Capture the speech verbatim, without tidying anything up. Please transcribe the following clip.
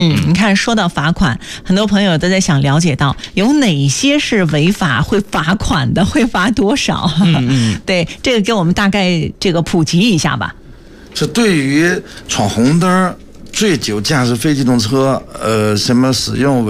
嗯，你看，说到罚款，很多朋友都在想了解到有哪些是违法会罚款的，会罚多少？嗯嗯，对，这个给我们大概这个普及一下吧。 是对于闯红灯、醉酒驾驶非机动车，呃，什么使用